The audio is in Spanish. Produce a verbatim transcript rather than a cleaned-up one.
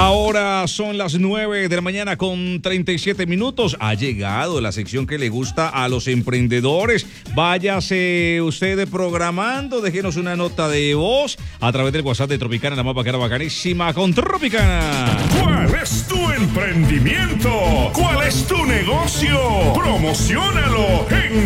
Ahora son las nueve de la mañana con treinta y siete minutos. Ha llegado la sección que le gusta a los emprendedores. Váyase usted programando, déjenos una nota de voz a través del WhatsApp de Tropicana, la mapa que era bacanísima con Tropicana. ¿Cuál es tu emprendimiento? ¿Cuál es tu negocio? Promociónalo en